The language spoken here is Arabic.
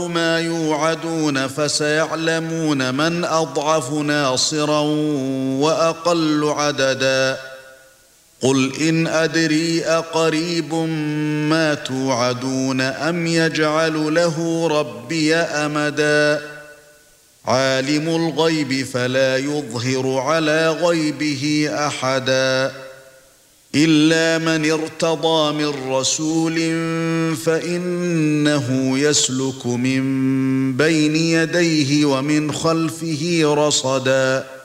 ما يوعدون فسيعلمون من أضعف ناصرا وأقل عددا قل إن أدري أقريب ما توعدون أم يجعل له ربي أمدا عالم الغيب فلا يظهر على غيبه أحدا إلا من ارتضى من رسول فإنه يسلك من بين يديه ومن خلفه رصدا